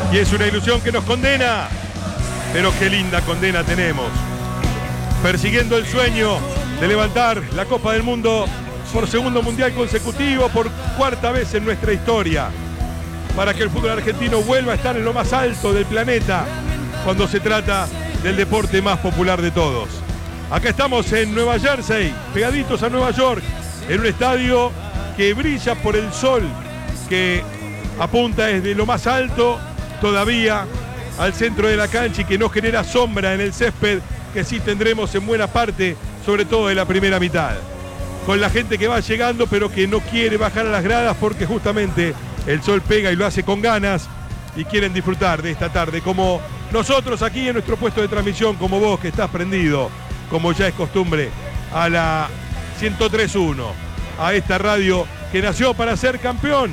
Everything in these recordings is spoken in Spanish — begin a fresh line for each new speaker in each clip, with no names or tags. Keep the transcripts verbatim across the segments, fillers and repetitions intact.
Y es una ilusión que nos condena, pero qué linda condena tenemos. Persiguiendo el sueño de levantar la Copa del Mundo por segundo mundial consecutivo, por cuarta vez en nuestra historia, para que el fútbol argentino vuelva a estar en lo más alto del planeta cuando se trata del deporte más popular de todos. Acá estamos en Nueva Jersey, pegaditos a Nueva York, en un estadio que brilla por el sol que apunta desde lo más alto todavía al centro de la cancha y que no genera sombra en el césped que sí tendremos en buena parte, sobre todo de la primera mitad. Con la gente que va llegando pero que no quiere bajar a las gradas porque justamente el sol pega y lo hace con ganas y quieren disfrutar de esta tarde, como nosotros aquí en nuestro puesto de transmisión, como vos que estás prendido, como ya es costumbre, a la ciento tres punto uno, a esta radio que nació para ser campeón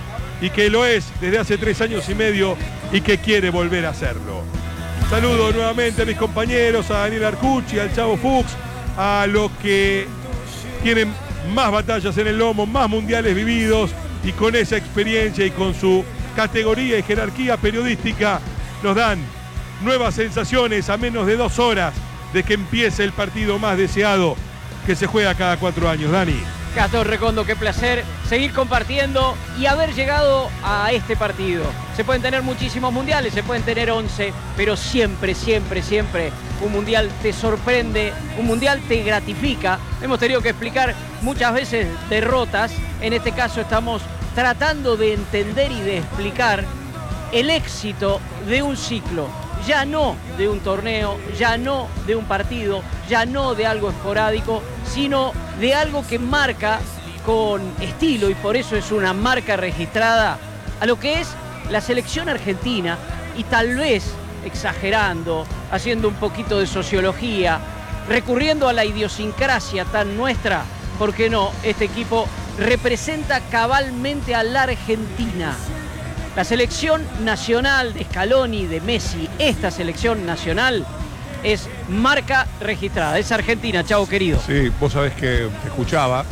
y que lo es desde hace tres años y medio y que quiere volver a hacerlo. Saludo nuevamente a mis compañeros, a Daniel Arcucci, al Chavo Fuchs, a los que tienen más batallas en el lomo, más mundiales vividos y con esa experiencia y con su categoría y jerarquía periodística nos dan nuevas sensaciones a menos de dos horas de que empiece el partido más deseado que se juega cada cuatro años. Dani.
Gastón Recondo, qué placer seguir compartiendo y haber llegado a este partido. Se pueden tener muchísimos mundiales, se pueden tener once, pero siempre, siempre, siempre un mundial te sorprende, un mundial te gratifica. Hemos tenido que explicar muchas veces derrotas, en este caso estamos tratando de entender y de explicar el éxito de un ciclo. Ya no de un torneo, ya no de un partido, ya no de algo esporádico, sino de algo que marca con estilo y por eso es una marca registrada a lo que es la selección argentina y tal vez exagerando, haciendo un poquito de sociología, recurriendo a la idiosincrasia tan nuestra, ¿por qué no? Este equipo representa cabalmente a la Argentina. La selección nacional de Scaloni, de Messi, esta selección nacional es marca registrada, es Argentina, Chavo querido.
Sí, vos sabés que te escuchaba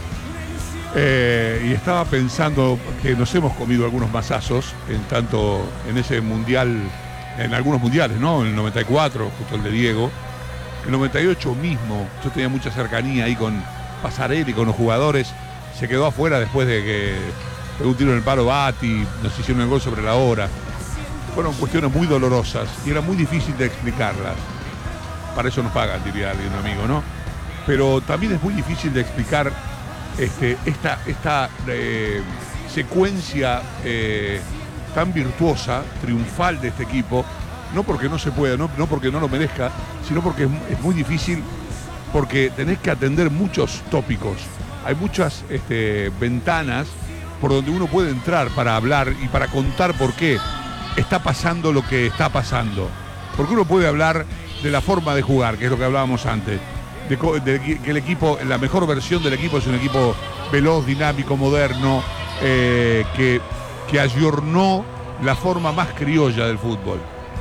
eh, y estaba pensando que nos hemos comido algunos mazazos en tanto en ese mundial, en algunos mundiales, ¿no? En el noventa y cuatro, justo el de Diego, el noventa y ocho mismo, yo tenía mucha cercanía ahí con Pasarelli, con los jugadores, se quedó afuera después de que pegó un tiro en el palo Bati, nos hicieron el gol sobre la hora. Fueron cuestiones muy dolorosas y era muy difícil de explicarlas. Para eso nos pagan, diría alguien, un amigo, ¿no? Pero también es muy difícil de explicar este, esta, esta eh, secuencia eh, tan virtuosa, triunfal de este equipo, no porque no se pueda, no, no porque no lo merezca, sino porque es, es muy difícil, porque tenés que atender muchos tópicos. Hay muchas este, ventanas por donde uno puede entrar para hablar y para contar por qué está pasando lo que está pasando. Porque uno puede hablar de la forma de jugar, que es lo que hablábamos antes, de, de que el equipo, la mejor versión del equipo es un equipo veloz, dinámico, moderno, eh, que, que ayornó la forma más criolla del fútbol.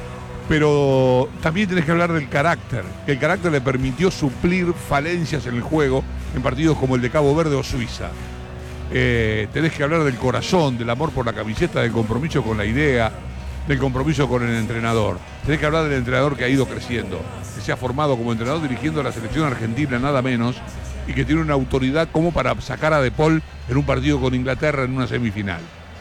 Pero también tenés que hablar del carácter, que el carácter le permitió suplir falencias en el juego en partidos como el de Cabo Verde o Suiza. Eh, tenés que hablar del corazón, del amor por la camiseta, del compromiso con la idea, del compromiso con el entrenador. Tenés que hablar del entrenador que ha ido creciendo, que se ha formado como entrenador dirigiendo a la selección argentina, nada menos, y que tiene una autoridad como para sacar a De Paul en un partido con Inglaterra en una semifinal.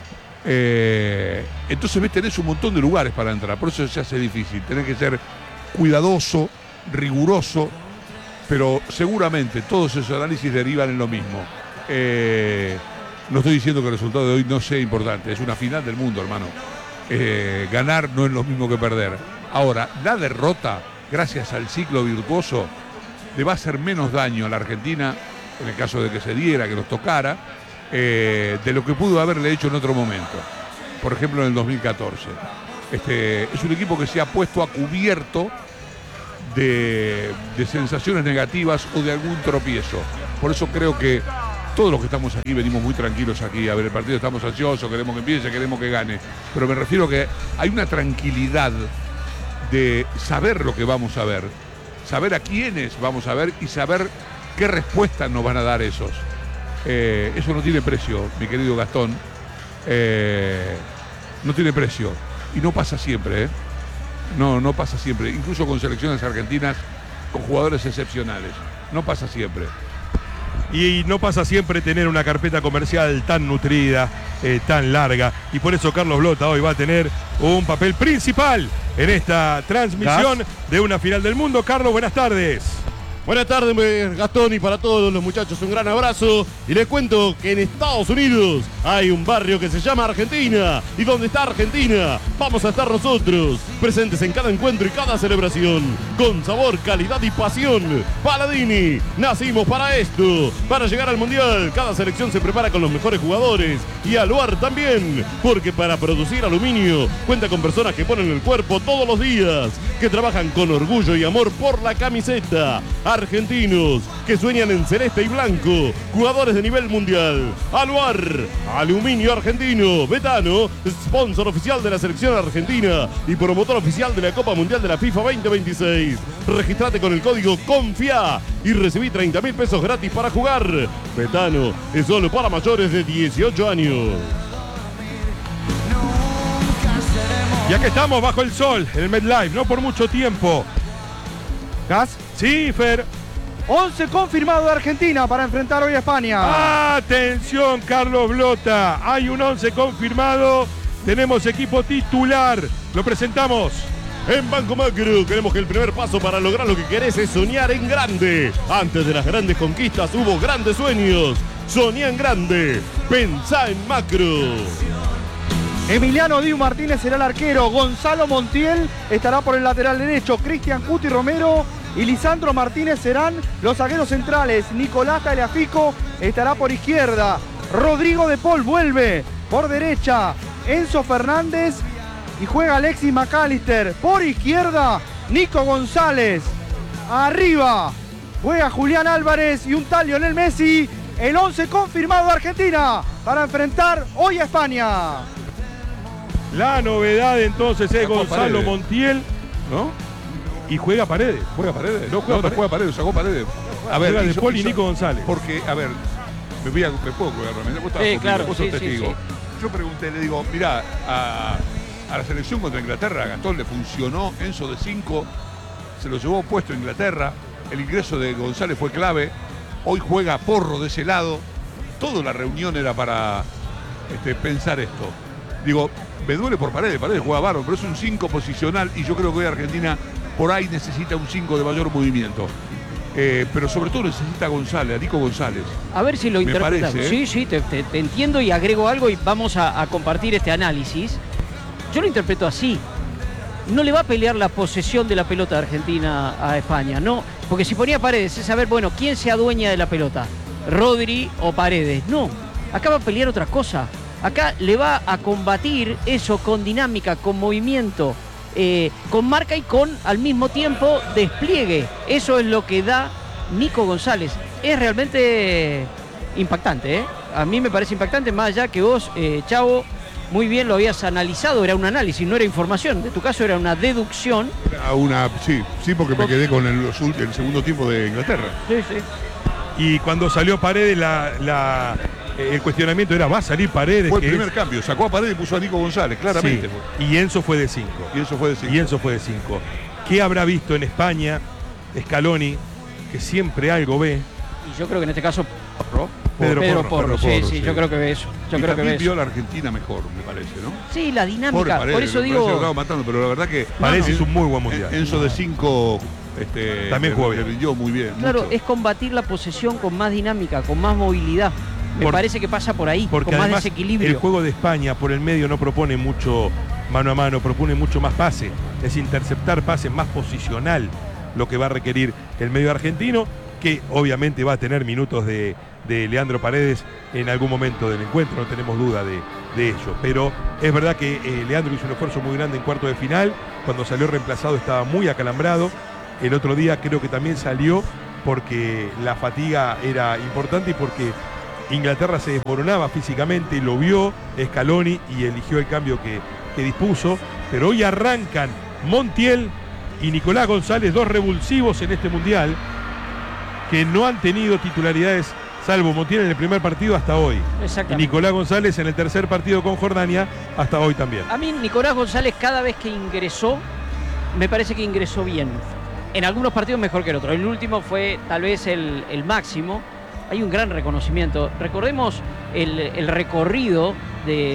Eh, entonces ves, tenés un montón de lugares para entrar, por eso se hace difícil. Tenés que ser cuidadoso, riguroso, pero seguramente todos esos análisis derivan en lo mismo. Eh, no estoy diciendo que el resultado de hoy no sea importante, es una final del mundo, hermano. Eh, ganar no es lo mismo que perder. Ahora, la derrota, gracias al ciclo virtuoso, le va a hacer menos daño a la Argentina, en el caso de que se diera, que nos tocara, eh, de lo que pudo haberle hecho en otro momento. Por ejemplo, en el dos mil catorce. Este, es un equipo que se ha puesto a cubierto de, de sensaciones negativas o de algún tropiezo. Por eso creo que todos los que estamos aquí venimos muy tranquilos aquí a ver el partido, estamos ansiosos, queremos que empiece, queremos que gane, pero me refiero a que hay una tranquilidad de saber lo que vamos a ver, saber a quiénes vamos a ver y saber qué respuestas nos van a dar esos. Eh, eso no tiene precio, mi querido Gastón, eh, no tiene precio. y no pasa siempre, ¿eh? No, no pasa siempre. Incluso con selecciones argentinas, con jugadores excepcionales. No pasa siempre.
Y no pasa siempre tener una carpeta comercial tan nutrida, eh, tan larga. Y por eso Carlos Blota hoy va a tener un papel principal en esta transmisión Gas. de una final del mundo. Carlos, buenas tardes.
Buenas tardes, Gastón, y para todos los muchachos un gran abrazo. Y les cuento que en Estados Unidos hay un barrio que se llama Argentina. Y donde está Argentina, vamos a estar nosotros, presentes en cada encuentro y cada celebración. Con sabor, calidad y pasión. Paladini, nacimos para esto. Para llegar al Mundial, cada selección se prepara con los mejores jugadores. Y Aluar también, porque para producir aluminio cuenta con personas que ponen el cuerpo todos los días, que trabajan con orgullo y amor por la camiseta. Argentinos que sueñan en celeste y blanco, jugadores de nivel mundial. Aluar, aluminio argentino. Betano, sponsor oficial de la selección argentina y promotor oficial de la Copa Mundial de la FIFA veinte veintiséis. Registrate con el código CONFIA y recibí treinta mil pesos gratis para jugar. Betano es solo para mayores de dieciocho años.
Y aquí estamos bajo el sol, en el MetLife, no por mucho tiempo.
¿Gas?
Sí, Fer.
once confirmado de Argentina para enfrentar hoy a España.
Atención, Carlos Blota. Hay un once confirmado. Tenemos equipo titular. Lo presentamos.
En Banco Macro queremos que el primer paso para lograr lo que querés es soñar en grande. Antes de las grandes conquistas hubo grandes sueños. Soñá en grande. Pensá en Macro.
Emiliano Diu Martínez será el arquero. Gonzalo Montiel estará por el lateral derecho. Cristian Cuti Romero y Lisandro Martínez serán los zagueros centrales. Nicolás Tagliafico estará por izquierda. Rodrigo de Paul vuelve por derecha. Enzo Fernández y juega Alexis McAllister. Por izquierda, Nico González. Arriba juega Julián Álvarez y un tal Lionel Messi. El once confirmado de Argentina para enfrentar hoy a España.
La novedad entonces es
Sacó
Gonzalo
Paredes,
Montiel,
¿no?
Y juega Paredes.
Juega Paredes.
No juega
no,
Paredes.
no juega Paredes, sacó Paredes. A ver,
Juega de
hizo-
Paul y
hizo-
Nico González.
Porque, a ver, me voy a me puedo colgar realmente. Vos estabas
Sí,
conmigo,
claro,
vos sos
sí, sí,
testigo.
sí.
Yo pregunté, le digo, mirá, a, a la selección contra Inglaterra, a Gastón le funcionó Enzo de cinco, se lo llevó puesto a Inglaterra, el ingreso de González fue clave, hoy juega Porro de ese lado, toda la reunión era para este, pensar esto. Digo, me duele por Paredes, Paredes juega bárbaro, pero es un cinco posicional y yo creo que hoy Argentina por ahí necesita un cinco de mayor movimiento. Eh, pero sobre todo necesita a González, a Nico González.
A ver si lo
Me
interpretamos.
parece, ¿eh?
Sí, sí, te, te- te entiendo y agrego algo y vamos a, a compartir este análisis. Yo lo interpreto así. No le va a pelear la posesión de la pelota de Argentina a España, no. Porque si ponía Paredes es saber, bueno, quién se adueña de la pelota, Rodri o Paredes. No, acá va a pelear otra cosa. Acá le va a combatir eso con dinámica, con movimiento, eh, con marca y con al mismo tiempo despliegue. Eso es lo que da Nico González. Es realmente impactante, ¿eh? A mí me parece impactante, más allá que vos, eh, Chavo, muy bien lo habías analizado, era un análisis, no era información. De tu caso era una deducción.
A una, sí, sí, porque me quedé con el, el segundo tiempo de Inglaterra.
Sí, sí.
Y cuando salió Paredes, la, la, eh, el cuestionamiento era, ¿va a salir Paredes?
Fue el
que
primer
es-
cambio, sacó a Paredes y puso a Nico González, claramente.
Sí, y Enzo fue de cinco.
Y eso fue de cinco.
Y Enzo fue de cinco. ¿Qué habrá visto en España Scaloni, que siempre algo ve?
Y yo creo que en este caso, Porro.
Pedro
Pedro
Porro,
Porro,
Pedro
sí,
Porro,
sí,
sí.
yo creo que ve eso. Yo
y
creo que
también
ve
vio
eso.
a la Argentina mejor, me parece, ¿no?
Sí, la
Pobre
dinámica.
Paredes,
Por eso
me parece que lo
digo,
estaba matando, pero la verdad que
Paredes
no,
hizo un muy buen mundial.
En- Enzo de cinco este,
También
le-
jugó
le
bien.
rindió muy bien.
claro,
mucho.
es combatir la posesión con más dinámica, con más movilidad. Me
Por-
parece que pasa por ahí,
Porque
con más
además
desequilibrio.
el juego de España por el medio no propone mucho mano a mano, propone mucho más pase. Es interceptar pase más posicional lo que va a requerir el medio argentino, que obviamente va a tener minutos de, de Leandro Paredes en algún momento del encuentro, no tenemos duda de, de ello. Pero es verdad que eh, Leandro hizo un esfuerzo muy grande en cuarto de final, cuando salió reemplazado estaba muy acalambrado. El otro día creo que también salió porque la fatiga era importante y porque Inglaterra se desmoronaba físicamente, lo vio Scaloni y eligió el cambio que, que dispuso. Pero hoy arrancan Montiel y Nicolás González, dos revulsivos en este mundial, que no han tenido titularidades salvo Montiel en el primer partido hasta hoy. Y
Exactamente.
Nicolás González en el tercer partido con Jordania hasta hoy también.
A mí Nicolás González cada vez que ingresó, me parece que ingresó bien. En algunos partidos mejor que en otros. El último fue tal vez el, el máximo. Hay un gran reconocimiento. Recordemos el, el recorrido de